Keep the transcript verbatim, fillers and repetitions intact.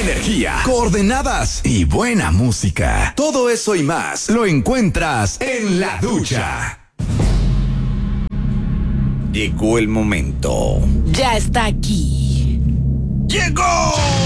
energía, coordenadas y buena música. Todo eso y más lo encuentras en La Ducha. Llegó el momento. Ya está aquí. ¡Llegó!